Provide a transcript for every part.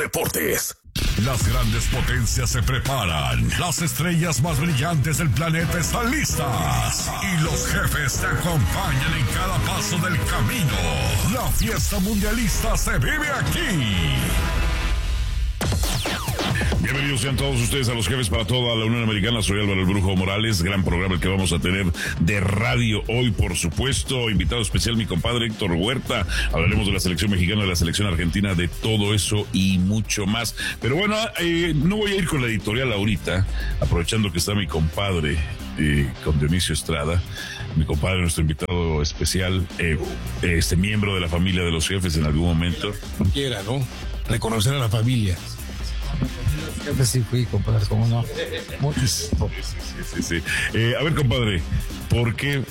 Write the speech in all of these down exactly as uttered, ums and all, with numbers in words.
Deportes. Las grandes potencias se preparan. Las estrellas más brillantes del planeta están listas. Y los jefes te acompañan en cada paso del camino. La fiesta mundialista se vive aquí. Bienvenidos sean todos ustedes a los jefes para toda la Unión Americana. Soy Álvaro el Brujo Morales. Gran programa el que vamos a tener de radio hoy, por supuesto. Invitado especial mi compadre Héctor Huerta. Hablaremos de la selección mexicana, de la selección argentina, de todo eso y mucho más. Pero bueno, eh, no voy a ir con la editorial ahorita, aprovechando que está mi compadre eh, con Dionisio Estrada. Mi compadre, nuestro invitado especial, eh, este miembro de la familia de los jefes en algún momento. Quiera, ¿no? Reconocer a la familia. Jefe, sí fui, compadre, ¿cómo no? Sí, sí, sí, sí. Eh, a ver, compadre, ¿por qué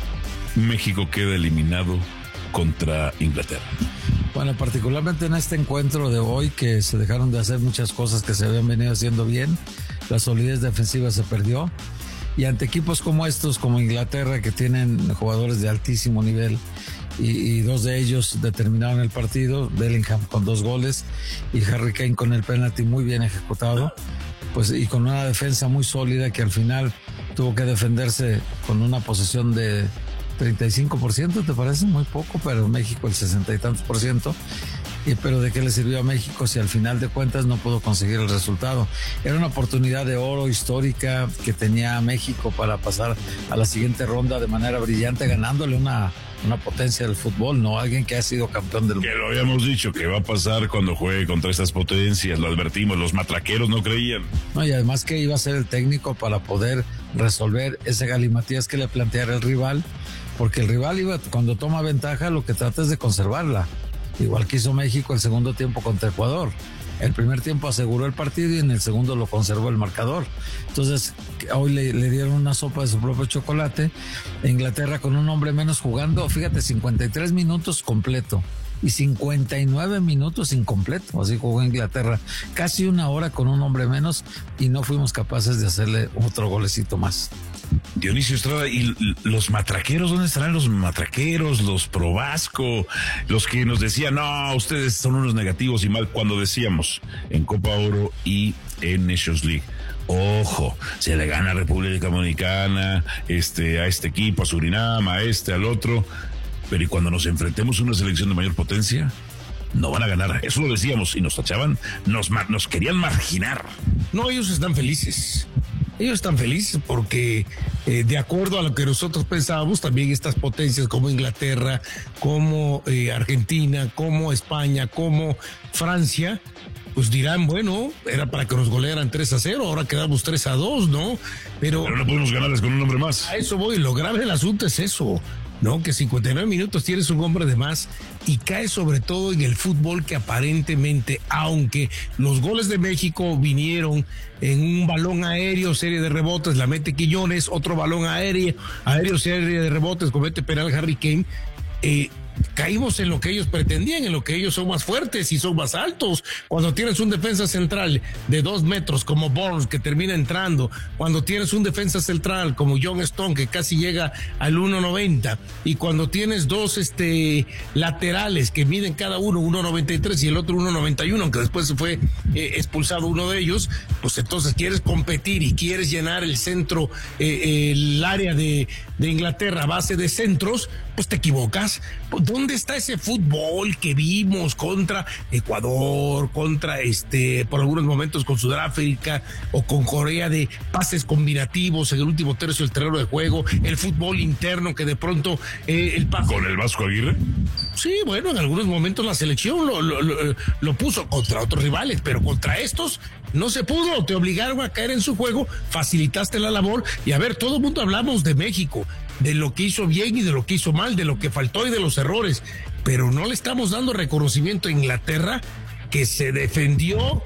México queda eliminado contra Inglaterra? Bueno, particularmente en este encuentro de hoy, que se dejaron de hacer muchas cosas que se habían venido haciendo bien, la solidez defensiva se perdió, y ante equipos como estos, como Inglaterra, que tienen jugadores de altísimo nivel, Y, y dos de ellos determinaron el partido, Bellingham con dos goles y Harry Kane con el penalti muy bien ejecutado, pues, y con una defensa muy sólida que al final tuvo que defenderse con una posesión de treinta y cinco por ciento, ¿te parece? Muy poco, pero México el sesenta y tantos por ciento. Y, pero ¿de qué le sirvió a México si al final de cuentas no pudo conseguir el resultado? Era una oportunidad de oro histórica que tenía México para pasar a la siguiente ronda de manera brillante, ganándole una, una potencia del fútbol, no alguien que ha sido campeón del mundo. Que lo habíamos dicho, que va a pasar cuando juegue contra estas potencias, lo advertimos, los matraqueros no creían. No, y además que iba a ser el técnico para poder resolver ese galimatías que le planteara el rival, porque el rival iba, cuando toma ventaja, lo que trata es de conservarla. Igual que hizo México el segundo tiempo contra Ecuador. El primer tiempo aseguró el partido y en el segundo lo conservó el marcador. Entonces, hoy le, le dieron una sopa de su propio chocolate. Inglaterra con un hombre menos jugando, fíjate, cincuenta y tres minutos completo y cincuenta y nueve minutos incompleto. Así jugó Inglaterra, casi una hora con un hombre menos, y no fuimos capaces de hacerle otro golecito más. Dionisio Estrada, ¿y los matraqueros? ¿Dónde estarán los matraqueros, los pro Vasco, los que nos decían, no, ustedes son unos negativos y mal, cuando decíamos en Copa Oro y en Nations League? Ojo, se le gana a República Dominicana, este, a este equipo, a Surinam, a este, al otro, pero ¿y cuando nos enfrentemos a una selección de mayor potencia? No van a ganar, eso lo decíamos y nos tachaban, nos, nos querían marginar. No, ellos están felices. Ellos están felices porque eh, de acuerdo a lo que nosotros pensábamos, también estas potencias como Inglaterra, como eh, Argentina, como España, como Francia, pues dirán, bueno, era para que nos golearan tres a cero, ahora quedamos tres a dos, ¿no? Pero, Pero no podemos ganarles con un hombre más. A eso voy, lo grave del asunto es eso, ¿no? Que cincuenta y nueve minutos tienes un hombre de más y cae sobre todo en el fútbol, que aparentemente, aunque los goles de México vinieron en un balón aéreo, serie de rebotes, la mete Quiñones, otro balón aéreo, aéreo, serie de rebotes, comete penal Harry Kane, eh, caímos en lo que ellos pretendían, en lo que ellos son más fuertes y son más altos. Cuando tienes un defensa central de dos metros como Burns, que termina entrando, cuando tienes un defensa central como John Stone, que casi llega al uno noventa, y cuando tienes dos este laterales que miden cada uno uno noventa y tres y el otro uno noventa y uno, aunque después se fue eh, expulsado uno de ellos, pues entonces quieres competir y quieres llenar el centro, eh, el área de, de Inglaterra a base de centros, pues te equivocas. ¿Dónde está ese fútbol que vimos contra Ecuador, contra este, por algunos momentos con Sudáfrica o con Corea, de pases combinativos en el último tercio del terreno de juego, el fútbol interno que de pronto eh, el pase... ¿Con el Vasco Aguirre? Sí, bueno, en algunos momentos la selección lo, lo, lo, lo puso contra otros rivales, pero contra estos no se pudo, te obligaron a caer en su juego, facilitaste la labor, y a ver, todo el mundo hablamos de México, de lo que hizo bien y de lo que hizo mal, de lo que faltó y de los errores, pero no le estamos dando reconocimiento a Inglaterra, que se defendió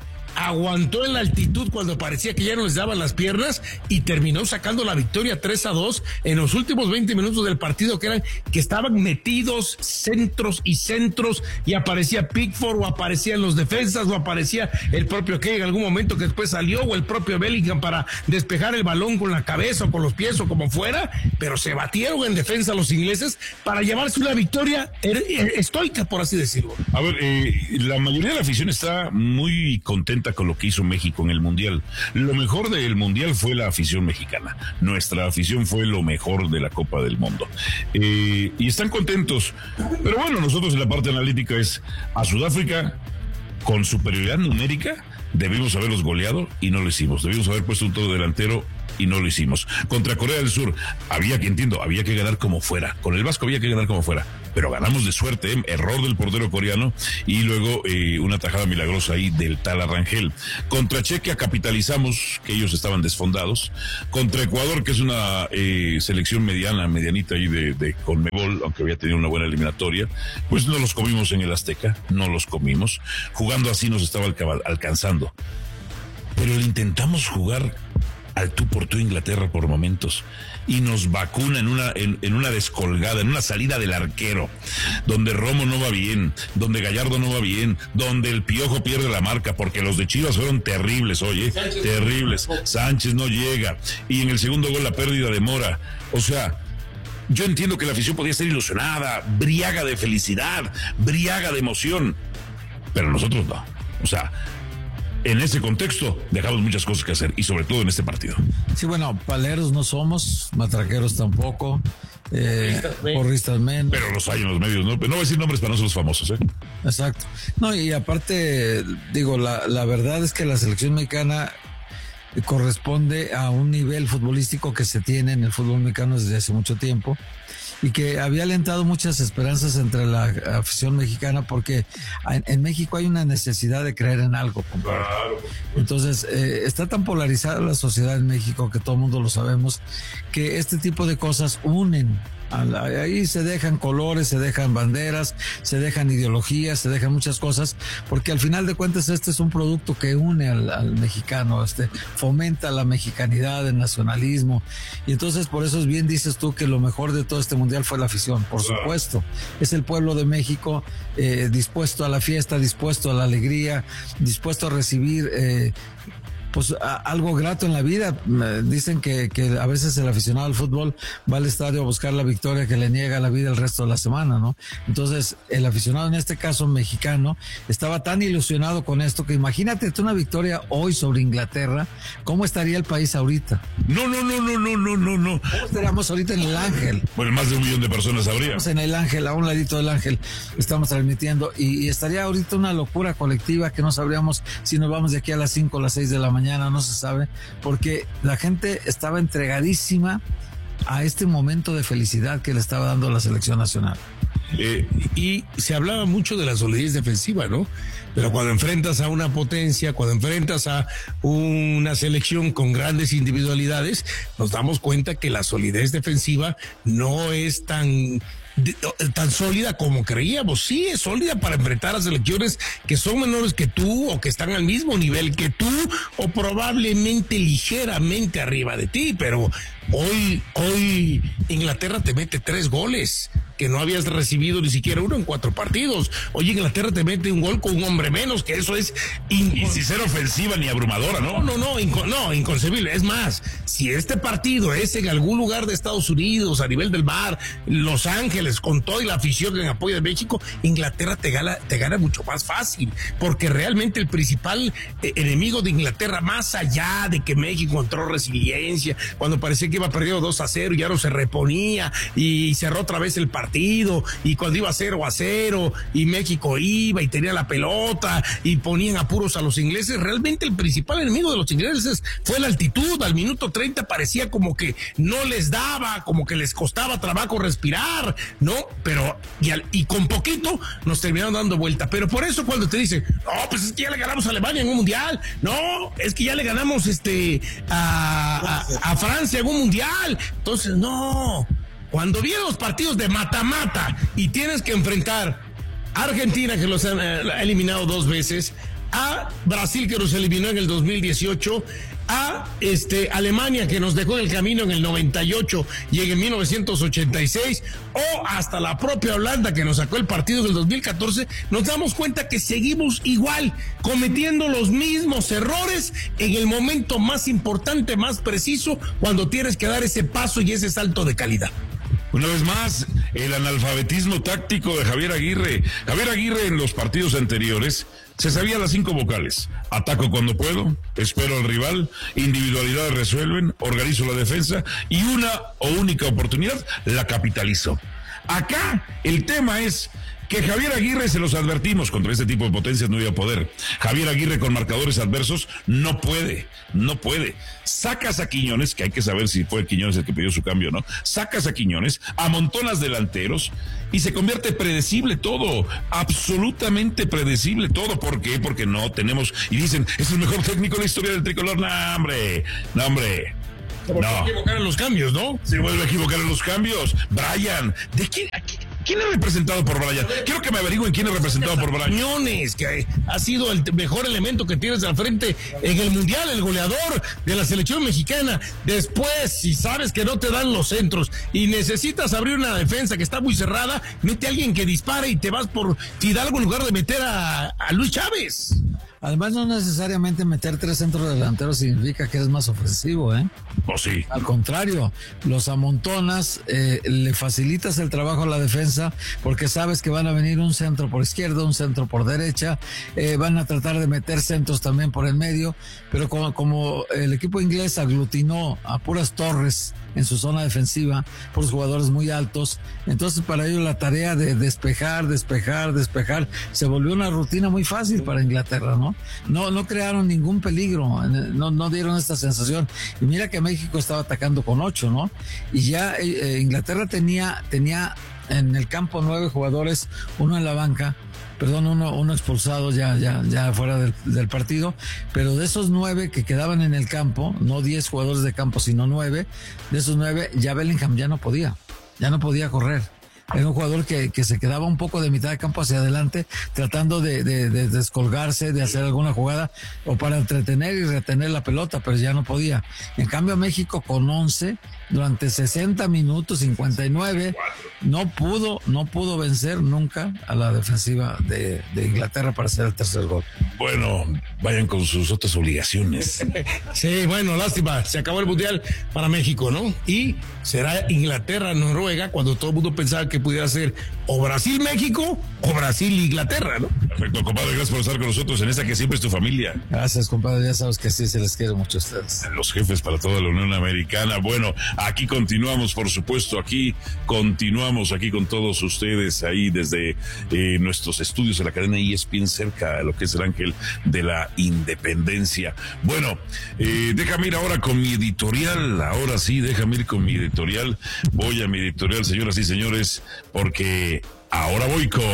aguantó en la altitud cuando parecía que ya no les daban las piernas y terminó sacando la victoria tres a dos en los últimos veinte minutos del partido, que eran que estaban metidos centros y centros, y aparecía Pickford o aparecían los defensas o aparecía el propio Kane en algún momento que después salió, o el propio Bellingham para despejar el balón con la cabeza o con los pies o como fuera, pero se batieron en defensa los ingleses para llevarse una victoria estoica, por así decirlo. A ver, eh, la mayoría de la afición está muy contenta con lo que hizo México en el Mundial. Lo mejor del Mundial fue la afición mexicana. Nuestra afición fue lo mejor de la Copa del Mundo. Eh, y están contentos. Pero bueno, nosotros en la parte analítica es a Sudáfrica con superioridad numérica. Debimos haberlos goleado y no lo hicimos. Debimos haber puesto un todo delantero y no lo hicimos. Contra Corea del Sur, había que, entiendo, había que ganar como fuera. Con el Vasco había que ganar como fuera. Pero ganamos de suerte, ¿eh? Error del portero coreano y luego eh, una tajada milagrosa ahí del tal Arrangel. Contra Chequia capitalizamos que ellos estaban desfondados. Contra Ecuador, que es una eh, selección mediana, medianita ahí de, de Conmebol, aunque había tenido una buena eliminatoria, pues no los comimos en el Azteca, no los comimos. Jugando así nos estaba alcanzando. Pero le intentamos jugar al tú por tú Inglaterra por momentos y nos vacuna en una en, en una descolgada, en una salida del arquero, donde Romo no va bien, donde Gallardo no va bien, donde el Piojo pierde la marca, porque los de Chivas fueron terribles, oye, Sánchez, terribles. Sánchez no llega, y en el segundo gol la pérdida de Mora. O sea, yo entiendo que la afición podía ser ilusionada, briaga de felicidad, briaga de emoción, pero nosotros no. O sea, en ese contexto dejamos muchas cosas que hacer, y sobre todo en este partido. Sí, bueno, paleros no somos, matraqueros tampoco, eh, porristas menos. Pero los hay en los medios, ¿no? No voy a decir nombres para no ser los famosos, ¿eh? Exacto. No, y aparte, digo, la, la verdad es que la selección mexicana corresponde a un nivel futbolístico que se tiene en el fútbol mexicano desde hace mucho tiempo, y que había alentado muchas esperanzas entre la afición mexicana, porque en, en México hay una necesidad de creer en algo, compadre. Claro. Entonces, eh, está tan polarizada la sociedad en México, que todo el mundo lo sabemos, que este tipo de cosas unen. Ahí se dejan colores, se dejan banderas, se dejan ideologías, se dejan muchas cosas, porque al final de cuentas este es un producto que une al, al mexicano, este fomenta la mexicanidad, el nacionalismo, y entonces por eso es bien dices tú que lo mejor de todo este mundial fue la afición, por supuesto, es el pueblo de México eh, dispuesto a la fiesta, dispuesto a la alegría, dispuesto a recibir eh, pues a, algo grato en la vida. Dicen que, que a veces el aficionado al fútbol va al estadio a buscar la victoria que le niega la vida el resto de la semana, ¿no? Entonces, el aficionado, en este caso mexicano, estaba tan ilusionado con esto que imagínate tú una victoria hoy sobre Inglaterra, ¿cómo estaría el país ahorita? No, no, no, no, no, no, no, no. ¿Cómo estaríamos ahorita en el Ángel? Bueno, más de un millón de personas habría. Estamos en el Ángel, a un ladito del Ángel, estamos transmitiendo, y, y estaría ahorita una locura colectiva que no sabríamos si nos vamos de aquí a las cinco o las seis de la mañana. No se sabe, porque la gente estaba entregadísima a este momento de felicidad que le estaba dando la selección nacional. Eh, y se hablaba mucho de la solidez defensiva, ¿no? Pero cuando enfrentas a una potencia, cuando enfrentas a una selección con grandes individualidades, nos damos cuenta que la solidez defensiva no es tan De, tan sólida como creíamos. Sí, es sólida para enfrentar a selecciones que son menores que tú, o que están al mismo nivel que tú, o probablemente ligeramente arriba de ti, pero hoy, hoy Inglaterra te mete tres goles que no habías recibido ni siquiera uno en cuatro partidos. Hoy Inglaterra te mete un gol con un hombre menos, que eso es in- y sin ser ofensiva ni abrumadora, ¿no? No, no, no, inco- no, inconcebible. Es más, si este partido es en algún lugar de Estados Unidos, a nivel del mar, Los Ángeles, con toda la afición en apoyo de México, Inglaterra te gana, te gana mucho más fácil, porque realmente el principal eh, enemigo de Inglaterra, más allá de que México encontró resiliencia, cuando parecía que iba perdiendo dos a cero, ya no se reponía y cerró otra vez el partido, y cuando iba cero a cero y México iba y tenía la pelota y ponían apuros a los ingleses, realmente el principal enemigo de los ingleses fue la altitud. Al minuto treinta parecía como que no les daba, como que les costaba trabajo respirar, ¿no? Pero y, al, y con poquito nos terminaron dando vuelta. Pero por eso cuando te dicen, no, pues es que ya le ganamos a Alemania en un mundial, no, es que ya le ganamos este a, a, a Francia en un mundial, entonces no. Cuando vienen los partidos de mata-mata y tienes que enfrentar a Argentina, que los han eh, eliminado dos veces, a Brasil, que nos eliminó en el dos mil dieciocho, a este, Alemania, que nos dejó en el camino en el noventa y ocho y en el mil novecientos ochenta y seis, o hasta la propia Holanda, que nos sacó el partido del dos mil catorce, nos damos cuenta que seguimos igual, cometiendo los mismos errores en el momento más importante, más preciso, cuando tienes que dar ese paso y ese salto de calidad. Una vez más, el analfabetismo táctico de Javier Aguirre. Javier Aguirre en los partidos anteriores se sabía las cinco vocales. Ataco cuando puedo, espero al rival, individualidades resuelven, organizo la defensa y una o única oportunidad la capitalizo. Acá el tema es que Javier Aguirre, se los advertimos, contra este tipo de potencias no iba a poder. Javier Aguirre con marcadores adversos no puede, no puede. Sacas a Quiñones, que hay que saber si fue Quiñones el que pidió su cambio o no. Sacas a Quiñones, amontonas delanteros y se convierte predecible todo, absolutamente predecible todo. ¿Por qué? Porque no tenemos, y dicen, es el mejor técnico de la historia del tricolor. No, hombre, no, hombre. Se vuelve no. a equivocar en los cambios, ¿no? Se vuelve a equivocar en los cambios. Brian, ¿de quién? ¿Quién es representado por Brian? Quiero que me averigüen quién es representado por Brian. Quiñones, que ha sido el mejor elemento que tienes al frente en el Mundial, el goleador de la selección mexicana. Después, si sabes que no te dan los centros y necesitas abrir una defensa que está muy cerrada, mete a alguien que dispare y te vas por Fidalgo en lugar de meter a, a Luis Chávez. Además, no necesariamente meter tres centros delanteros significa que eres más ofensivo, ¿eh? ¿O sí? Al contrario, los amontonas, eh, le facilitas el trabajo a la defensa porque sabes que van a venir un centro por izquierda, un centro por derecha, eh, van a tratar de meter centros también por el medio, pero como, como el equipo inglés aglutinó a puras torres en su zona defensiva, por los jugadores muy altos, entonces para ellos la tarea de despejar, despejar, despejar, se volvió una rutina muy fácil para Inglaterra, ¿no? No, no crearon ningún peligro, no, no dieron esta sensación. Y mira que México estaba atacando con ocho, ¿no? Y ya eh, Inglaterra tenía, tenía en el campo nueve jugadores, uno en la banca, perdón, uno, uno expulsado ya, ya, ya fuera del, del partido, pero de esos nueve que quedaban en el campo, no diez jugadores de campo, sino nueve, de esos nueve, ya Bellingham ya no podía, ya no podía correr. Era un jugador que, que se quedaba un poco de mitad de campo hacia adelante, tratando de, de, de descolgarse, de hacer alguna jugada, o para entretener y retener la pelota, pero ya no podía. En cambio, México con once, durante sesenta minutos, cincuenta y nueve, no pudo, no pudo vencer nunca a la defensiva de, de Inglaterra para hacer el tercer gol. Bueno, vayan con sus otras obligaciones. Sí, bueno, lástima, se acabó el Mundial para México, ¿no? Y será Inglaterra-Noruega cuando todo el mundo pensaba que pudiera ser o Brasil-México o Brasil-Inglaterra, ¿no? Perfecto, compadre, gracias por estar con nosotros en esta que siempre es tu familia. Gracias, compadre, ya sabes que sí se les quiere mucho a ustedes. Los jefes para toda la Unión Americana. Bueno, aquí continuamos, por supuesto, aquí continuamos aquí con todos ustedes ahí desde eh, nuestros estudios de la cadena E S P N cerca de lo que es el Ángel de la Independencia. Bueno, eh, déjame ir ahora con mi editorial, ahora sí, déjame ir con mi editorial. Voy a mi editorial, señoras y señores, porque ahora voy con...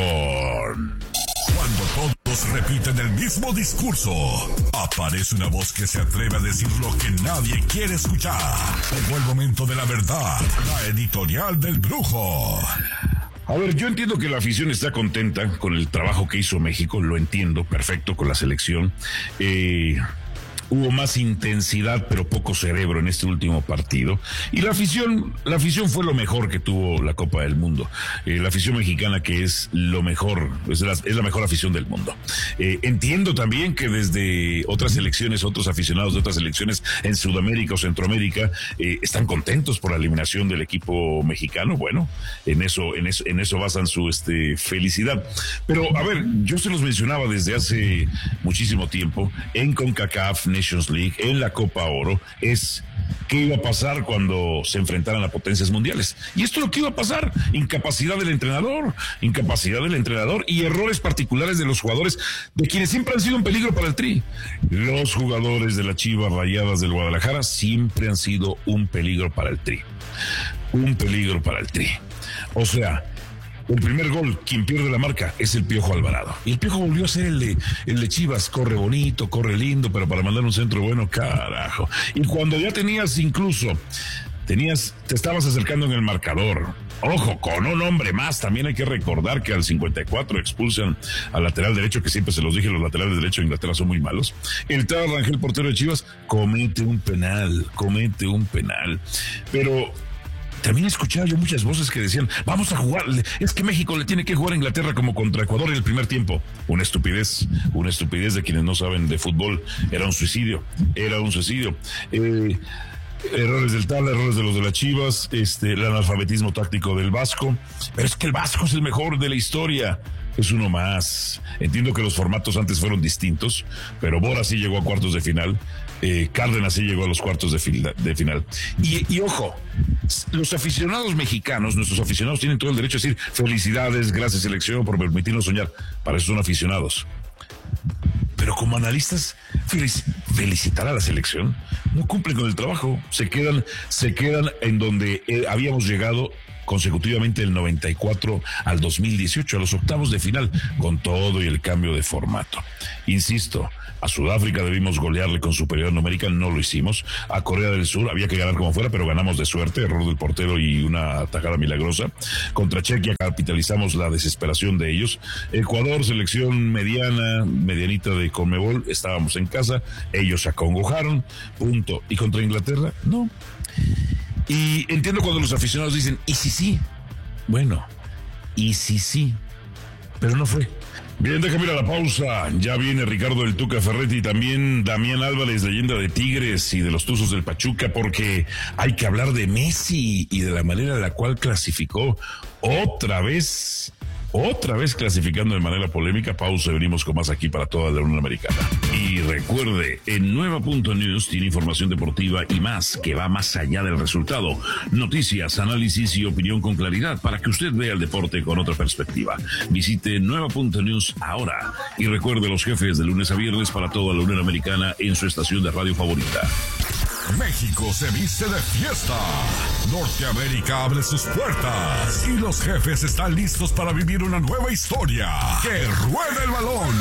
Cuando todos repiten el mismo discurso, aparece una voz que se atreve a decir lo que nadie quiere escuchar. Llegó el momento de la verdad, la editorial del Brujo. A ver, yo entiendo que la afición está contenta con el trabajo que hizo México, lo entiendo, perfecto, con la selección. Eh... Hubo más intensidad, pero poco cerebro en este último partido. Y la afición, la afición fue lo mejor que tuvo la Copa del Mundo. Eh, la afición mexicana, que es lo mejor, es la, es la mejor afición del mundo. Eh, entiendo también que desde otras selecciones, otros aficionados de otras selecciones en Sudamérica o Centroamérica, eh, están contentos por la eliminación del equipo mexicano. Bueno, en eso, en eso, en eso basan su este, felicidad. Pero, a ver, yo se los mencionaba desde hace muchísimo tiempo, en CONCACAF, Nations League, en la Copa Oro, es qué iba a pasar cuando se enfrentaran a potencias mundiales. Y esto es lo que iba a pasar: incapacidad del entrenador, incapacidad del entrenador y errores particulares de los jugadores, de quienes siempre han sido un peligro para el Tri. Los jugadores de las Chivas Rayadas del Guadalajara siempre han sido un peligro para el Tri. Un peligro para el Tri. O sea, el primer gol, quien pierde la marca, es el Piojo Alvarado. Y el Piojo volvió a ser el de, el de Chivas. Corre bonito, corre lindo, pero para mandar un centro bueno, carajo. Y cuando ya tenías incluso, tenías, te estabas acercando en el marcador. Ojo, con un hombre más, también hay que recordar que al cincuenta y cuatro expulsan al lateral derecho, que siempre se los dije, los laterales derechos de Inglaterra son muy malos. El Tao Rangel, portero de Chivas, comete un penal, comete un penal. Pero también escuchaba yo muchas voces que decían, vamos a jugar, es que México le tiene que jugar a Inglaterra como contra Ecuador en el primer tiempo. Una estupidez, una estupidez de quienes no saben de fútbol. Era un suicidio, era un suicidio. Eh... Errores del Tala, errores de los de las Chivas, este, el analfabetismo táctico del Vasco. Pero es que el Vasco es el mejor de la historia. Es uno más. Entiendo que los formatos antes fueron distintos, pero Bora sí llegó a cuartos de final. Eh, Cárdenas sí llegó a los cuartos de, fila, de final. Y, y ojo, los aficionados mexicanos, nuestros aficionados tienen todo el derecho a decir felicidades, gracias selección por permitirnos soñar. Para eso son aficionados. Pero como analistas, felic- felicitar a la selección, no cumplen con el trabajo, se quedan, se quedan en donde eh, habíamos llegado consecutivamente del noventa y cuatro al dos mil dieciocho, a los octavos de final, con todo y el cambio de formato. Insisto, a Sudáfrica debimos golearle con superioridad numérica, no lo hicimos. A Corea del Sur había que ganar como fuera, pero ganamos de suerte, error del portero y una atajada milagrosa. Contra Chequia capitalizamos la desesperación de ellos. Ecuador, selección mediana, medianita de Conmebol, estábamos en casa, ellos se acongojaron, punto. ¿Y contra Inglaterra? No. Y entiendo cuando los aficionados dicen, ¿y si sí? Bueno, ¿y si sí? Pero no fue. Bien, déjame ir a la pausa. Ya viene Ricardo del Tuca Ferretti y también Damián Álvarez, leyenda de Tigres y de los Tuzos del Pachuca, porque hay que hablar de Messi y de la manera en la cual clasificó otra vez, otra vez clasificando de manera polémica. Pausa, venimos con más aquí para toda la Unión Americana. Y recuerde, en Nueva punto News tiene información deportiva y más que va más allá del resultado. Noticias, análisis y opinión con claridad para que usted vea el deporte con otra perspectiva. Visite Nueva punto News ahora y recuerde los jefes de lunes a viernes para toda la Unión Americana en su estación de radio favorita. México se viste de fiesta. Norteamérica abre sus puertas y los jefes están listos para vivir una nueva historia. ¡Que ruede el balón!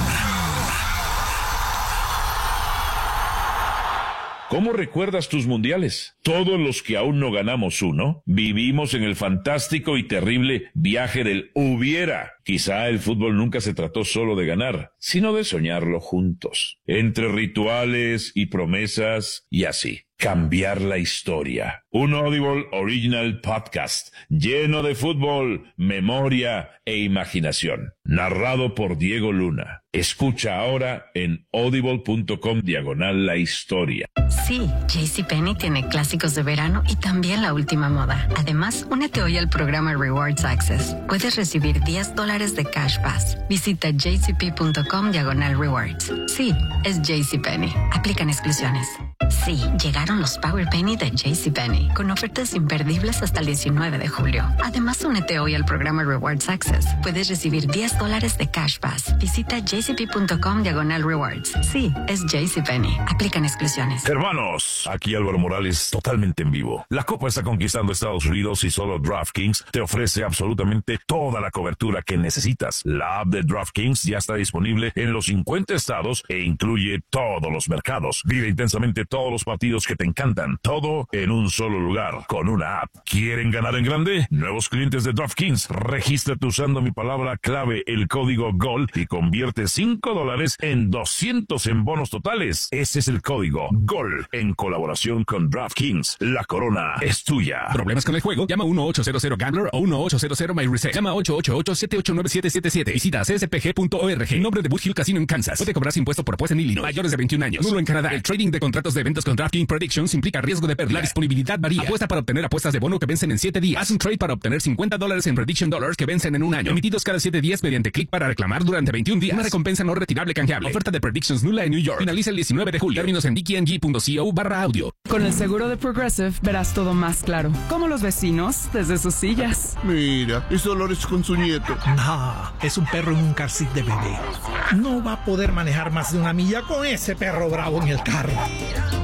¿Cómo recuerdas tus mundiales? Todos los que aún no ganamos uno, vivimos en el fantástico y terrible viaje del hubiera. Quizá el fútbol nunca se trató solo de ganar, sino de soñarlo juntos. Entre rituales y promesas y así, cambiar la historia. Un Audible Original Podcast lleno de fútbol, memoria e imaginación. Narrado por Diego Luna. Escucha ahora en audible.com diagonal la historia. Sí, JCPenney tiene clásicos de verano y también la última moda. Además, únete hoy al programa Rewards Access. Puedes recibir diez dólares de Cash Pass. Visita jcp.com diagonal rewards. Sí, es JCPenney. Aplican exclusiones. Sí, llegaron los Power Penny de JCPenney, con ofertas imperdibles hasta el diecinueve de julio. Además, únete hoy al programa Rewards Access. Puedes recibir diez dólares de Cash Pass. Visita jcp.com diagonal rewards. Sí, es JCPenney. Aplican exclusiones. Hermanos, aquí Álvaro Morales, totalmente en vivo. La Copa está conquistando Estados Unidos y solo DraftKings te ofrece absolutamente toda la cobertura que necesitas. La app de DraftKings ya está disponible en los cincuenta estados e incluye todos los mercados. Vive intensamente todos los partidos que te encantan, todo en un solo lugar, con una app. ¿Quieren ganar en grande? Nuevos clientes de DraftKings, regístrate usando mi palabra clave, el código GOL, y convierte cinco dólares en doscientos en bonos totales. Ese es el código GOL, en colaboración con DraftKings. La corona es tuya. ¿Problemas con el juego? Llama uno ocho cero cero Gambler o uno ocho cero cero My Reset. Llama ocho ocho ocho siete ocho nueve siete siete siete. Visita c s p g punto org. Nombre de Boot Hill Casino en Kansas. Puede cobrarse impuesto por apuesta en Illinois. Mayores de veintiún años. Nulo en Canadá. El trading de contratos de eventos con DraftKings Predictions implica riesgo de pérdida. La disponibilidad varía. Apuesta para obtener apuestas de bono que vencen en siete días. Haz un trade para obtener cincuenta dólares en Prediction Dollars que vencen en un año. Emitidos cada siete días mediante clic para reclamar durante veintiún días. Una recompensa no retirable canjeable. Oferta de Predictions nula en New York. Finaliza el diecinueve de julio. Términos en d k n g punto co barra audio. Con el seguro de Progressive verás todo más claro. Como los vecinos desde sus sillas. Mira, es Dolores con su nieto. No, es un perro en un car seat de bebé. No va a poder manejar más de una milla con ese perro bravo en el carro.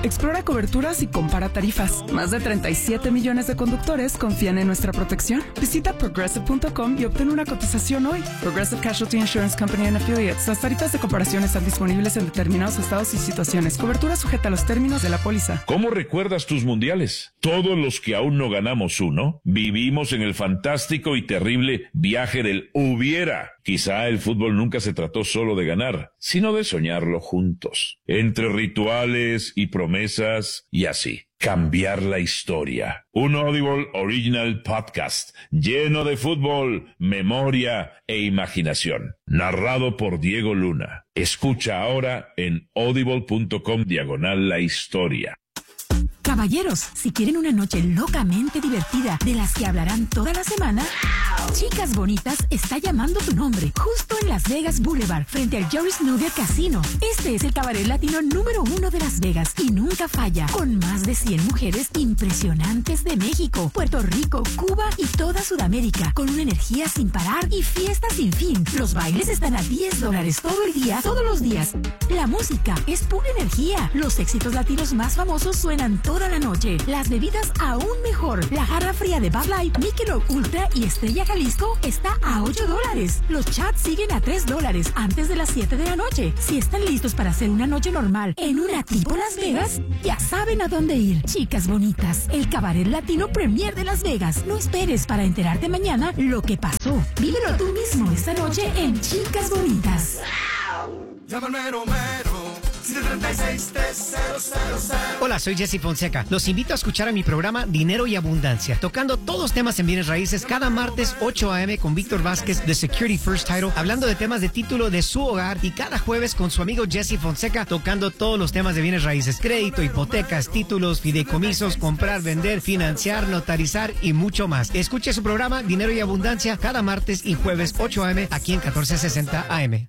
Explora coberturas y compara tarifas. Más de treinta y siete millones de conductores confían en nuestra protección. Visita progressive punto com y obtén una cotización hoy. Progressive Casualty Insurance Company and Affiliates. Las tarifas de comparación están disponibles en determinados estados y situaciones. Cobertura sujeta a los términos de la póliza. ¿Cómo recuerdas tus mundiales? Todos los que aún no ganamos uno, vivimos en el fantástico y terrible viaje del hubiera. Quizá el fútbol nunca se trató solo de ganar, sino de soñarlo juntos. Entre rituales y promesas y así. Cambiar la historia. Un Audible Original Podcast lleno de fútbol, memoria e imaginación. Narrado por Diego Luna. Escucha ahora en audible punto com diagonal la historia. Caballeros, si quieren una noche locamente divertida de las que hablarán toda la semana, Chicas Bonitas está llamando tu nombre, justo en Las Vegas Boulevard, frente al Jerry Snooker Casino. Este es el cabaret latino número uno de Las Vegas y nunca falla, con más de cien mujeres impresionantes de México, Puerto Rico, Cuba y toda Sudamérica, con una energía sin parar y fiestas sin fin. Los bailes están a diez dólares todo el día, todos los días. La música es pura energía. Los éxitos latinos más famosos suenan toda la noche. Las bebidas aún mejor. La jarra fría de Bud Light, Michelob Ultra y Estrella Jalisco está a ocho dólares. Los chats siguen a tres dólares antes de las siete de la noche. Si están listos para hacer una noche normal en una tipo Las Vegas, ya saben a dónde ir. Chicas Bonitas, el cabaret latino premier de Las Vegas. No esperes para enterarte mañana lo que pasó. Vívelo tú mismo esta noche en Chicas Bonitas. Llámame Romero. Hola, soy Jesse Fonseca. Los invito a escuchar a mi programa Dinero y Abundancia, tocando todos los temas en bienes raíces cada martes ocho a eme con Víctor Vázquez de Security First Title, hablando de temas de título de su hogar, y cada jueves con su amigo Jesse Fonseca tocando todos los temas de bienes raíces: crédito, hipotecas, títulos, fideicomisos, comprar, vender, financiar, notarizar y mucho más. Escuche su programa Dinero y Abundancia cada martes y jueves ocho a eme aquí en catorce sesenta A M.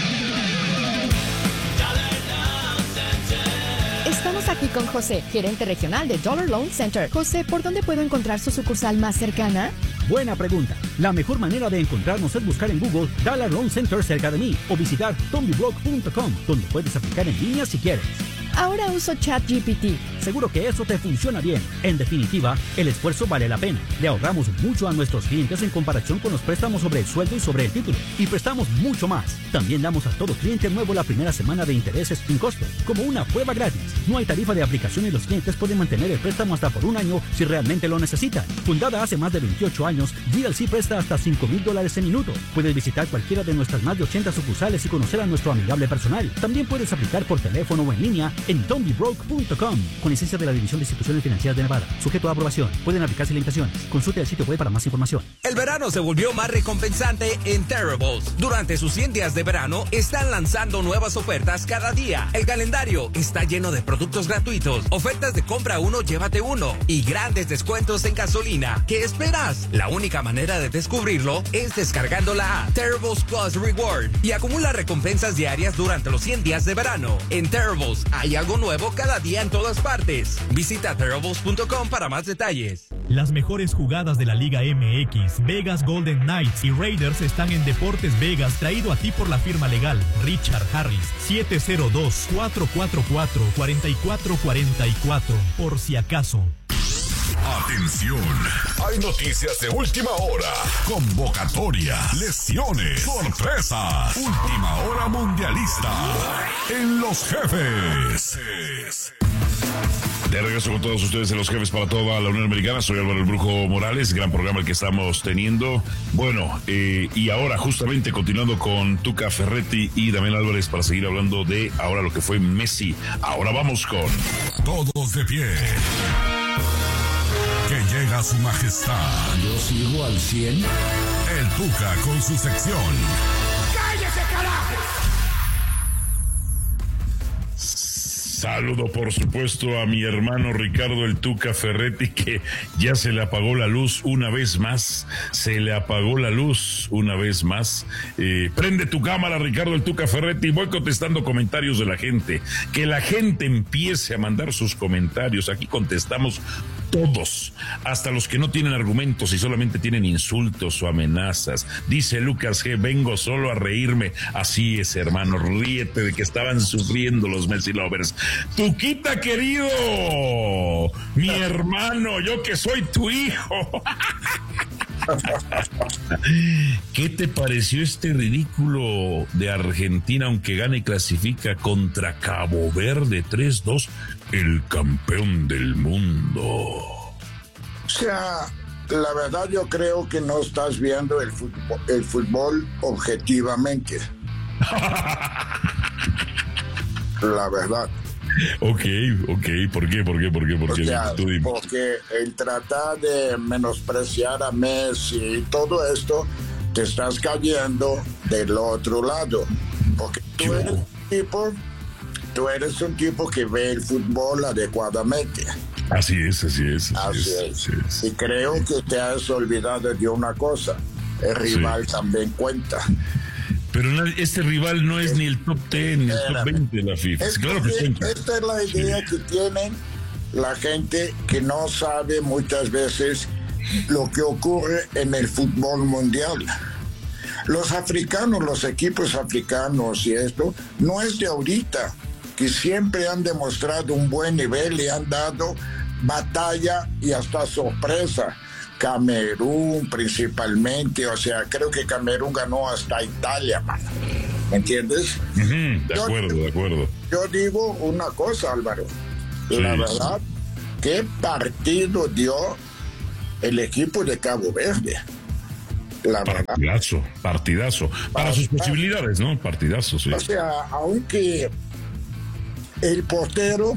Estamos aquí con José, gerente regional de Dollar Loan Center. José, ¿por dónde puedo encontrar su sucursal más cercana? Buena pregunta. La mejor manera de encontrarnos es buscar en Google Dollar Loan Center cerca de mí o visitar tommy brock punto com, donde puedes aplicar en línea si quieres. Ahora uso ChatGPT. Seguro que eso te funciona bien. En definitiva, el esfuerzo vale la pena. Le ahorramos mucho a nuestros clientes en comparación con los préstamos sobre el sueldo y sobre el título. Y prestamos mucho más. También damos a todo cliente nuevo la primera semana de intereses sin costo, como una prueba gratis. No hay tarifa de aplicación y los clientes pueden mantener el préstamo hasta por un año si realmente lo necesitan. Fundada hace más de veintiocho años, G L C presta hasta cinco mil dólares en minuto. Puedes visitar cualquiera de nuestras más de ochenta sucursales y conocer a nuestro amigable personal. También puedes aplicar por teléfono o en línea en tommy brock punto com, con licencia de la División de Instituciones Financieras de Nevada, sujeto a aprobación. Pueden aplicarse limitaciones. Consulte el sitio web para más información. El verano se volvió más recompensante en Terribles. Durante sus cien días de verano están lanzando nuevas ofertas cada día. El calendario está lleno de productos gratuitos, ofertas de compra uno, llévate uno y grandes descuentos en gasolina. ¿Qué esperas? La única manera de descubrirlo es descargando la app Terribles Plus Reward y acumula recompensas diarias durante los cien días de verano. En Terribles hay algo nuevo cada día en todas partes. Visita terribles punto com para más detalles. Las mejores jugadas de la Liga M X, Vegas Golden Knights y Raiders están en Deportes Vegas, traído a ti por la firma legal Richard Harris. siete cero dos, cuatro cuatro cuatro, cuatro cuatro cuatro cuatro, por si acaso. Atención, hay noticias de última hora, convocatorias, lesiones, sorpresas, última hora mundialista en Los Jefes. De regreso con todos ustedes en Los Jefes para toda la Unión Americana. Soy Álvaro el Brujo Morales, gran programa el que estamos teniendo. Bueno, eh, y ahora justamente continuando con Tuca Ferretti y Damián Álvarez para seguir hablando de ahora lo que fue Messi. Ahora vamos con... Todos de pie. Que llega su majestad. Yo sigo al cien. El Tuca con su sección. ¡Cállese, carajo! Saludo, por supuesto, a mi hermano Ricardo el Tuca Ferretti, que ya se le apagó la luz una vez más. Se le apagó la luz una vez más. Eh, prende tu cámara, Ricardo el Tuca Ferretti. Voy contestando comentarios de la gente. Que la gente empiece a mandar sus comentarios. Aquí contestamos Todos, hasta los que no tienen argumentos y solamente tienen insultos o amenazas. Dice Lucas G, vengo solo a reírme. Así es, hermano, ríete de que estaban sufriendo los Messi lovers. Tuquita querido, mi hermano, yo que soy tu hijo. ¿Qué te pareció este ridículo de Argentina, aunque gane y clasifica contra Cabo Verde tres dos, el campeón del mundo? O sea, la verdad yo creo que no estás viendo el fútbol, el fútbol objetivamente. La verdad. Ok, ok, ¿por qué, por qué, por qué, por qué? O sea, porque el tratar de menospreciar a Messi y todo esto, te estás cayendo del otro lado. Porque tú eres un tipo, tú eres un tipo que ve el fútbol adecuadamente. Así es, así es. Así, así es, es. Así es. Y creo que te has olvidado de una cosa, el rival sí. también cuenta. Pero este rival no es ni el top diez ni el top veinte de la FIFA. Es claro que que cuenta. Esta es la idea sí. que tienen la gente que no sabe muchas veces lo que ocurre en el fútbol mundial. Los africanos, los equipos africanos y esto, no es de ahorita, que siempre han demostrado un buen nivel y han dado batalla y hasta sorpresa. Camerún principalmente, o sea, creo que Camerún ganó hasta Italia, mano. ¿Me entiendes? Uh-huh, de acuerdo, yo, de acuerdo. Yo digo una cosa, Álvaro. Sí, la verdad, sí. ¿qué partido dio el equipo de Cabo Verde? La partidazo, verdad. partidazo. Para, Para sus posibilidades, ¿no? Partidazo, sí. O sea, aunque el portero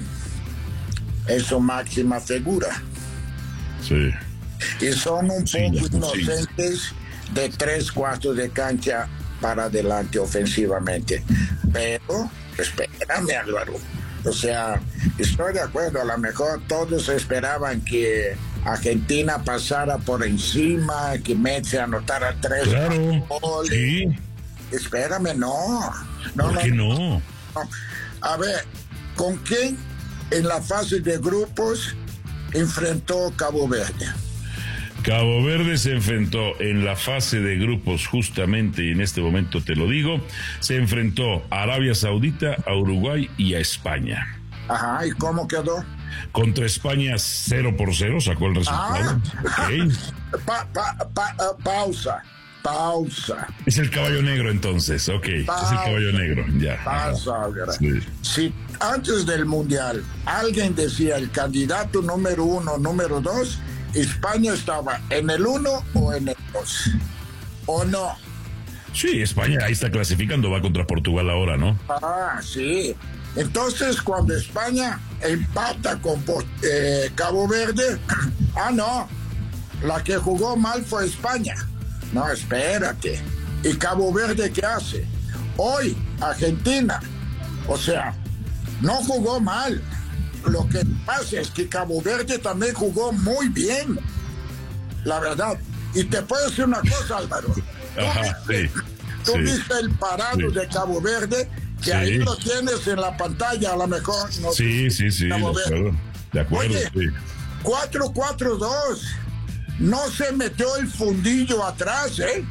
es su máxima figura. Sí. Y son un sí, poco inocentes sí. de tres cuartos de cancha para adelante ofensivamente. Pero, espérame, Álvaro. O sea, estoy de acuerdo, a lo mejor todos esperaban que Argentina pasara por encima, que Messi anotara tres claro, goles. Sí. Espérame, no. no ¿Por qué no, no? no? A ver, ¿con quién en la fase de grupos enfrentó Cabo Verde? Cabo Verde se enfrentó en la fase de grupos justamente, y en este momento te lo digo, se enfrentó a Arabia Saudita, a Uruguay y a España. Ajá, ¿y cómo quedó? Contra España cero por cero, sacó el resultado. Ah. Okay. Pa, pa, pa, uh, pausa, pausa. Es el caballo negro entonces, ok, pausa. Es el caballo negro, ya. Pausa, sí. Si antes del Mundial alguien decía el candidato número uno, número dos, España estaba en el uno o en el dos, ¿o no? Sí, España ahí está clasificando, va contra Portugal ahora, ¿no? Ah, sí. Entonces, cuando España empata con eh, Cabo Verde, ah, no, la que jugó mal fue España. No, espérate. ¿Y Cabo Verde qué hace? Hoy, Argentina, o sea, no jugó mal. Lo que pasa es que Cabo Verde también jugó muy bien, la verdad. Y te puedo decir una cosa, Álvaro. Ajá, ¿Tú, viste, sí, tú sí, viste el parado sí. de Cabo Verde, que sí. ahí lo tienes en la pantalla, a lo mejor. No sí, sí, sí, de acuerdo. De acuerdo, Oye, sí. cuatro cuatro dos. No se metió el fundillo atrás, ¿eh?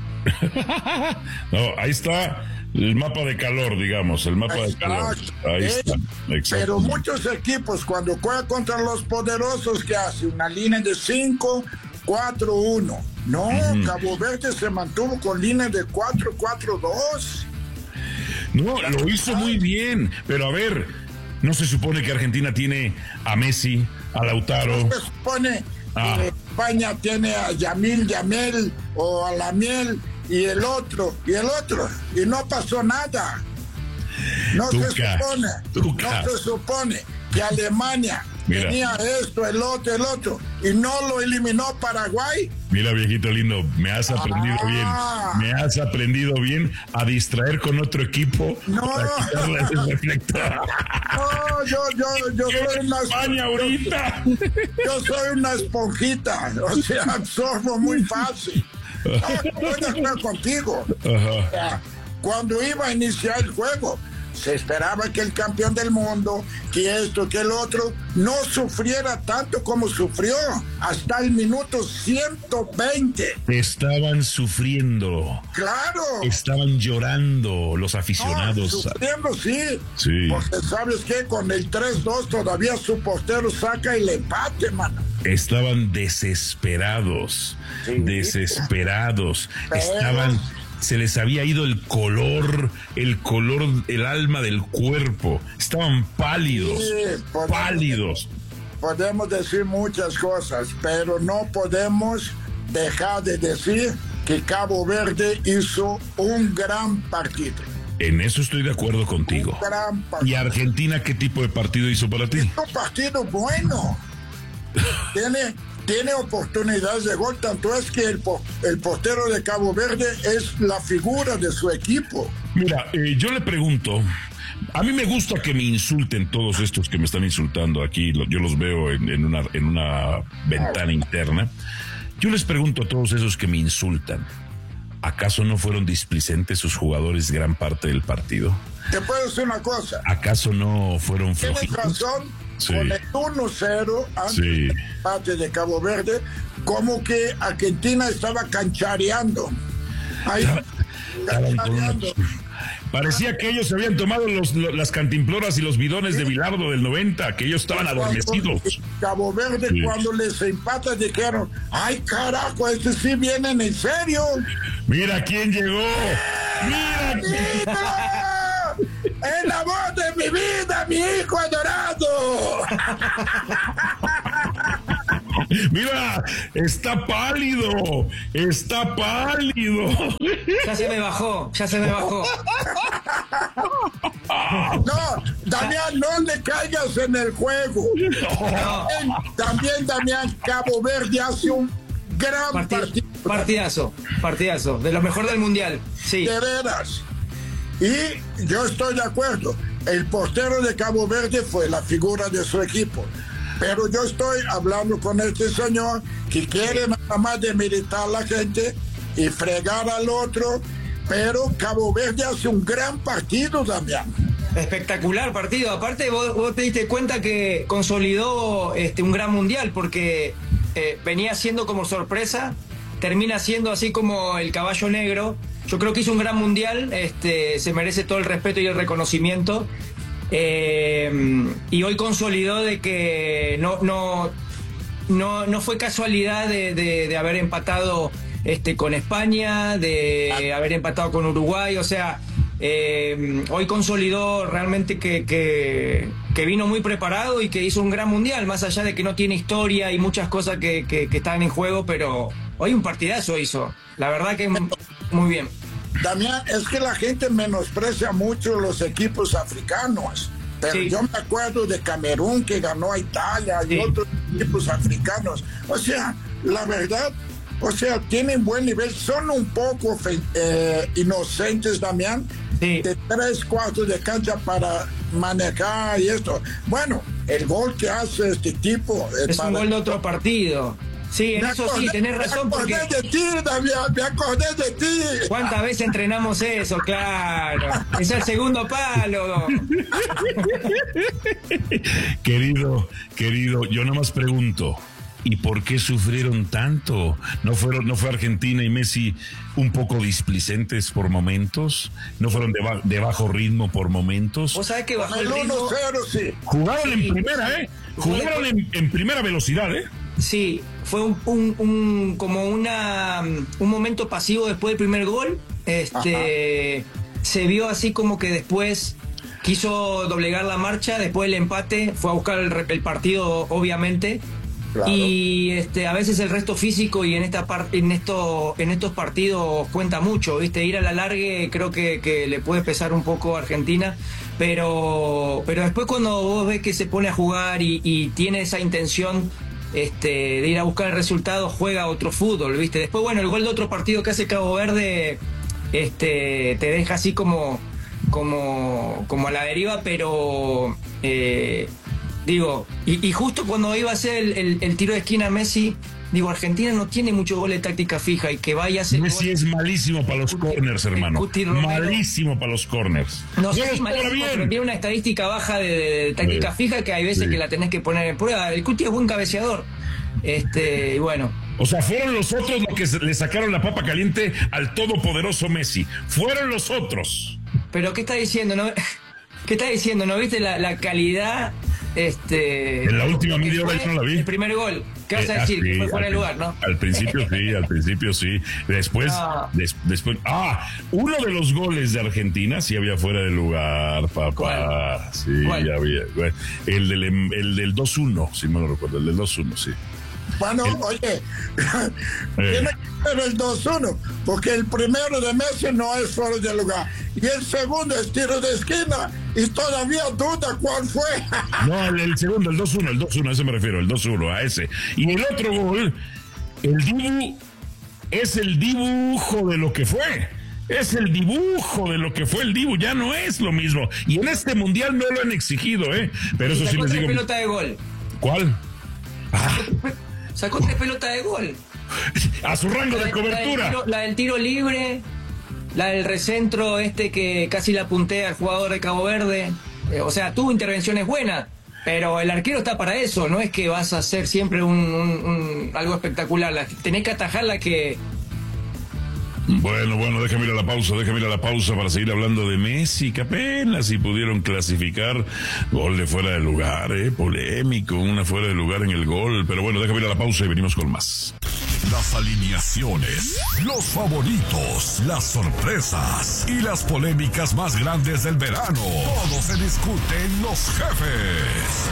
No, ahí está el mapa de calor, digamos, el mapa Exacto. de calor. Ahí ¿Eh? está. Exacto. Pero muchos equipos, cuando juegan contra los poderosos, ¿qué hace? Una línea de cinco cuatro uno. No, uh-huh. Cabo Verde se mantuvo con línea de cuatro cuatro dos. No, lo hizo muy bien, pero a ver, ¿no se supone que Argentina tiene a Messi, a Lautaro? No se supone ah. que España tiene a Yamil Yamel o a Lamiel y el otro, y el otro, y no pasó nada. No Tuca, se supone, Tuca. no se supone que Alemania Mira. tenía esto, el otro, el otro, y no lo eliminó Paraguay. Mira, viejito lindo, me has aprendido ah. bien, me has aprendido bien a distraer con otro equipo no. para quitarle el reflector. No, yo, yo, yo soy una España ahorita. Yo, yo soy una esponjita, o sea, absorbo muy fácil. No, estoy de acuerdo contigo. Ajá. O sea, cuando iba a iniciar el juego, se esperaba que el campeón del mundo, que esto, que el otro, no sufriera tanto como sufrió hasta el minuto ciento veinte. Estaban sufriendo. Claro. Estaban llorando los aficionados. No, sufriendo, sí. Sí. Porque sabes que con el tres dos todavía su portero saca el empate, mano. Estaban desesperados. Sí. Desesperados. Pero... Estaban... Se les había ido el color, el color, el alma del cuerpo. Estaban pálidos, sí, podemos, pálidos. Podemos decir muchas cosas, pero no podemos dejar de decir que Cabo Verde hizo un gran partido. En eso estoy de acuerdo contigo. Un gran partido. ¿Y Argentina qué tipo de partido hizo para ti? Hizo un partido bueno. Tiene... Tiene oportunidades de gol, tanto es que el, el portero de Cabo Verde es la figura de su equipo. Mira, eh, yo le pregunto, a mí me gusta que me insulten todos estos que me están insultando aquí, yo los veo en, en, una, en una ventana interna. Yo les pregunto a todos esos que me insultan, ¿acaso no fueron displicentes sus jugadores gran parte del partido? Te puedo decir una cosa. ¿Acaso no fueron flojitos? Tienes razón. Sí. Con el uno cero antes sí. del empate de Cabo Verde, como que Argentina estaba canchareando. Ahí, canchareando. Parecía que ellos habían tomado los, los, las cantimploras y los bidones sí. de Bilardo del noventa, que ellos estaban cuando, adormecidos. Cabo Verde, sí. cuando les empata, dijeron, ay carajo, estos sí vienen en serio. Mira quién llegó. Mira quién... ¡Es la voz de mi vida, mi hijo adorado! Mira, está pálido, está pálido. Ya se me bajó, ya se me bajó. No, Damián, no le caigas en el juego. No. También, también, Damián, Cabo Verde hace un gran Parti partido. Partidazo, partidazo, de lo mejor del mundial, sí. De veras. Y yo estoy de acuerdo, el portero de Cabo Verde fue la figura de su equipo, pero yo estoy hablando con este señor que quiere nada más demeritar a la gente y fregar al otro, pero Cabo Verde hace un gran partido, Damián. Espectacular partido, aparte vos, vos te diste cuenta que consolidó este, un gran mundial, porque eh, venía siendo como sorpresa, termina siendo así como el caballo negro. Yo creo que hizo un gran mundial, este, se merece todo el respeto y el reconocimiento. Eh, y hoy consolidó de que no, no, no, no fue casualidad de, de, de haber empatado este, con España, de haber empatado con Uruguay. O sea, eh, hoy consolidó realmente que, que, que vino muy preparado y que hizo un gran mundial, más allá de que no tiene historia y muchas cosas que, que, que están en juego, pero hoy un partidazo hizo. La verdad que muy bien. Damián, es que la gente menosprecia mucho los equipos africanos, pero sí. yo me acuerdo de Camerún que ganó a Italia y sí. otros equipos africanos. O sea, la verdad, o sea, tienen buen nivel, son un poco eh, inocentes, Damián, sí. de tres cuartos de cancha para manejar y esto. Bueno, el gol que hace este tipo es para... un gol de otro partido. Sí, en me eso acordé, sí, tenés razón. Me acordé porque... de ti, Damián, me acordé de ti. ¿Cuántas veces entrenamos eso? Claro. Es el segundo palo. Querido, querido, yo nomás pregunto, ¿y por qué sufrieron tanto? ¿No fueron, no fue Argentina y Messi un poco displicentes por momentos? ¿No fueron de, ba de bajo ritmo por momentos? ¿Vos sabés que bajó el ritmo? uno cero, sí. Jugaron sí. en primera, ¿eh? Jugaron en, en primera velocidad, ¿eh? Sí, fue un, un, un como una un momento pasivo después del primer gol. Este Ajá. se vio así como que después quiso doblegar la marcha, después del empate fue a buscar el, el partido, obviamente. Claro. Y este a veces el resto físico y en esta parte en esto en estos partidos cuenta mucho, ¿viste? Ir a la largue creo que, que le puede pesar un poco a Argentina, pero pero después cuando vos ves que se pone a jugar y, y tiene esa intención Este, de ir a buscar el resultado, juega otro fútbol, ¿viste? Después, bueno, el gol de otro partido que hace Cabo Verde este, te deja así como, como, como a la deriva, pero eh, digo, y, y justo cuando iba a hacer el, el, el tiro de esquina Messi, Digo, Argentina no tiene mucho gol de táctica fija y que vaya a ser. Messi es malísimo para los corners, hermano. Malísimo para los corners. No sé si malísimo, pero tiene una estadística baja de, de táctica sí. fija que hay veces sí. que la tenés que poner en prueba. El Cuti es buen cabeceador. Este, y bueno. O sea, fueron los otros los que le sacaron la papa caliente al todopoderoso Messi. Fueron los otros. Pero ¿qué está diciendo? ¿No? ¿Qué está diciendo? ¿No viste la, la calidad? Este, en la última media hora yo no la vi. El primer gol. ¿Qué vas a decir? Eh, que fue fuera de lugar, ¿no? Al principio sí, al principio sí. Después, no. des, después. Ah, uno de los goles de Argentina sí había fuera de lugar, papá. ¿Cuál? Sí, ¿Cuál? había. El del, el del dos uno, si me lo recuerdo, el del dos uno, sí. Bueno, el, oye, eh. tiene que ser el dos uno, porque el primero de Messi no es fuera de lugar. Y el segundo es tiro de esquina. Y todavía duda cuál fue. No, el, el segundo, el dos uno, el dos uno, a ese me refiero, el dos uno, a ese. Y el otro gol, el dibu, es el dibujo de lo que fue. Es el dibujo de lo que fue el Dibu, ya no es lo mismo. Y en este mundial no lo han exigido, ¿eh? Pero eso sí les digo. Pelota de gol. ¿Cuál? Ah. Sacó tres pelotas de gol. A su rango la de, de cobertura. La del, tiro, la del tiro libre, la del recentro este que casi la puntea al jugador de Cabo Verde. Eh, o sea, tuvo intervenciones buenas, pero el arquero está para eso. No es que vas a hacer siempre un, un, un algo espectacular. La, tenés que atajar la que... Bueno, bueno, déjame ir a la pausa, déjame ir a la pausa para seguir hablando de Messi, que apenas si pudieron clasificar. Gol de fuera de lugar, eh, polémico, una fuera de lugar en el gol. Pero bueno, déjame ir a la pausa y venimos con más. Las alineaciones, los favoritos, las sorpresas y las polémicas más grandes del verano. Todo se discute en Los Jefes.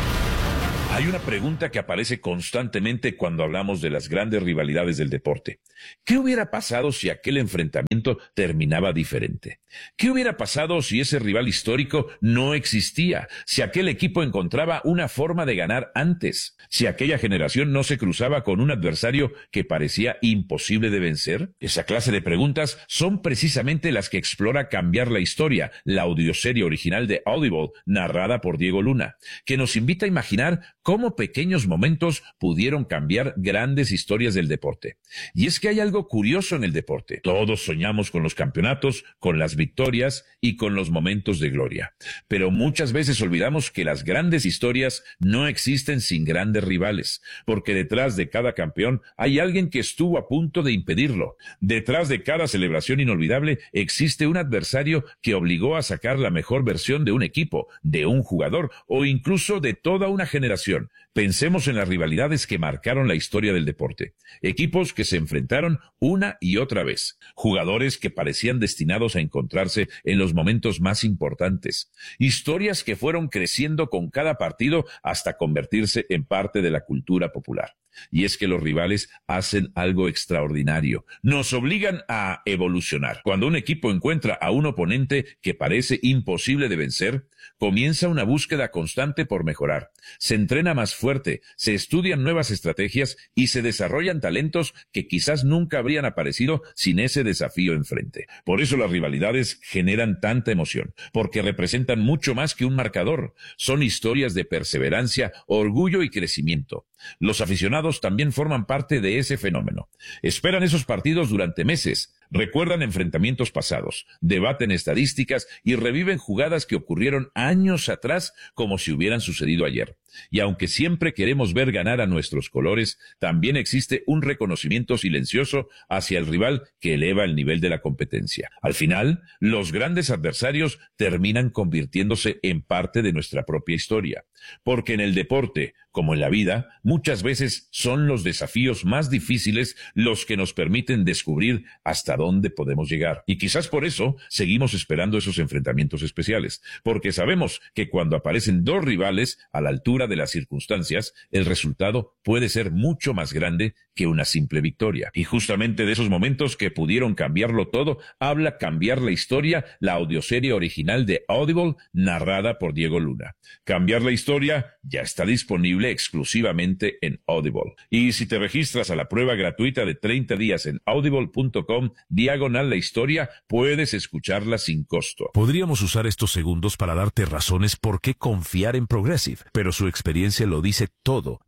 Hay una pregunta que aparece constantemente cuando hablamos de las grandes rivalidades del deporte. ¿Qué hubiera pasado si aquel enfrentamiento terminaba diferente? ¿Qué hubiera pasado si ese rival histórico no existía? Si aquel equipo encontraba una forma de ganar antes? Si aquella generación no se cruzaba con un adversario que parecía imposible de vencer? Esa clase de preguntas son precisamente las que explora Cambiar la Historia, la audioserie original de Audible, narrada por Diego Luna, que nos invita a imaginar cómo pequeños momentos pudieron cambiar grandes historias del deporte. Y es que hay algo curioso en el deporte. Todos soñamos con los campeonatos, con las victorias y con los momentos de gloria. Pero muchas veces olvidamos que las grandes historias no existen sin grandes rivales, porque detrás de cada campeón hay alguien que estuvo a punto de impedirlo. Detrás de cada celebración inolvidable existe un adversario que obligó a sacar la mejor versión de un equipo, de un jugador o incluso de toda una generación. Pensemos en las rivalidades que marcaron la historia del deporte. Equipos que se enfrentaron una y otra vez. Jugadores que parecían destinados a encontrarse en los momentos más importantes. Historias que fueron creciendo con cada partido hasta convertirse en parte de la cultura popular. Y es que los rivales hacen algo extraordinario. Nos obligan a evolucionar. Cuando un equipo encuentra a un oponente que parece imposible de vencer, comienza una búsqueda constante por mejorar. Se entrena más fuerte, se estudian nuevas estrategias y se desarrollan talentos que quizás nunca habrían aparecido sin ese desafío enfrente. Por eso las rivalidades generan tanta emoción, porque representan mucho más que un marcador. Son historias de perseverancia, orgullo y crecimiento. Los aficionados también forman parte de ese fenómeno. Esperan esos partidos durante meses, recuerdan enfrentamientos pasados, debaten estadísticas y reviven jugadas que ocurrieron años atrás como si hubieran sucedido ayer. Y aunque siempre queremos ver ganar a nuestros colores, también existe un reconocimiento silencioso hacia el rival que eleva el nivel de la competencia. Al final, los grandes adversarios terminan convirtiéndose en parte de nuestra propia historia. Porque en el deporte, como en la vida, muchas veces son los desafíos más difíciles los que nos permiten descubrir hasta dónde podemos llegar. Y quizás por eso seguimos esperando esos enfrentamientos especiales, porque sabemos que cuando aparecen dos rivales a la altura de las circunstancias, el resultado puede ser mucho más grande que una simple victoria. Y justamente de esos momentos que pudieron cambiarlo todo, habla Cambiar la Historia, la audioserie original de Audible, narrada por Diego Luna. Cambiar la Historia ya está disponible exclusivamente en Audible. Y si te registras a la prueba gratuita de treinta días en audible punto com, diagonal la historia, puedes escucharla sin costo. Podríamos usar estos segundos para darte razones por qué confiar en Progressive, pero su experiencia lo dice todo.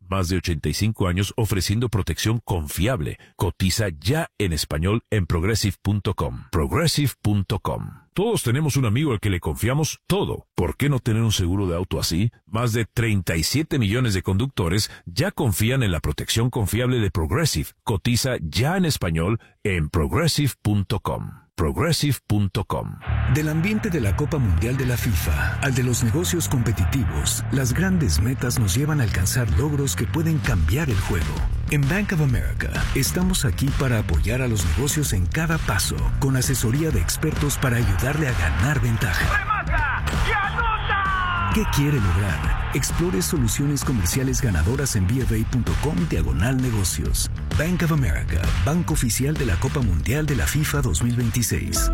Más de ochenta y cinco años ofreciendo protección confiable. Cotiza ya en español en progressive punto com. progressive punto com. Todos tenemos un amigo al que le confiamos todo. ¿Por qué no tener un seguro de auto así? Más de treinta y siete millones de conductores ya confían en la protección confiable de Progressive. Cotiza ya en español en progressive punto com. progressive punto com. Del ambiente de la Copa Mundial de la FIFA al de los negocios competitivos, las grandes metas nos llevan a alcanzar logros que pueden cambiar el juego. En Bank of America estamos aquí para apoyar a los negocios en cada paso, con asesoría de expertos para ayudarle a ganar ventaja. ¡Remata! ¡Y anota! ¿Qué quiere lograr? Explore soluciones comerciales ganadoras en bafa.com diagonal negocios. Bank of America, banco oficial de la Copa Mundial de la FIFA dos mil veintiséis.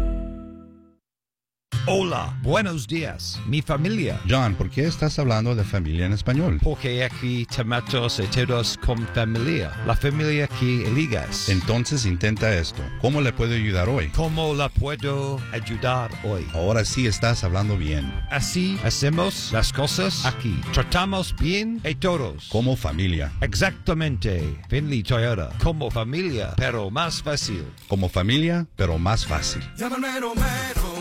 Hola, buenos días, mi familia. John, ¿por qué estás hablando de familia en español? Porque aquí tomamos todos con familia, la familia que eligas. Entonces intenta esto. ¿Cómo le puedo ayudar hoy? ¿Cómo la puedo ayudar hoy? Ahora sí estás hablando bien. Así hacemos las cosas aquí. Tratamos bien a todos. Como familia. Exactamente. Finley Toyota. Como familia, pero más fácil. Como familia, pero más fácil. Llámame Romero.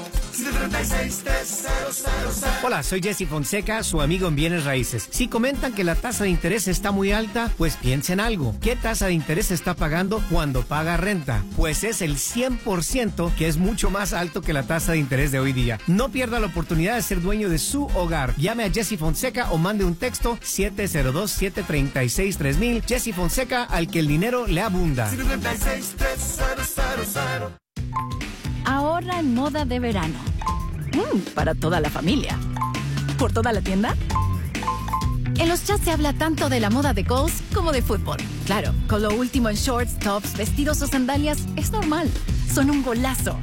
Hola, soy Jesse Fonseca, su amigo en bienes raíces. Si comentan que la tasa de interés está muy alta, pues piensen algo. ¿Qué tasa de interés está pagando cuando paga renta? Pues es el cien por ciento, que es mucho más alto que la tasa de interés de hoy día. No pierda la oportunidad de ser dueño de su hogar. Llame a Jesse Fonseca o mande un texto siete cero dos, siete tres seis, tres mil. Jesse Fonseca, al que el dinero le abunda. Ahorra en moda de verano. Mm, para toda la familia. ¿Por toda la tienda? En los chats se habla tanto de la moda de Kohl's como de fútbol. Claro, con lo último en shorts, tops, vestidos o sandalias es normal. Son un golazo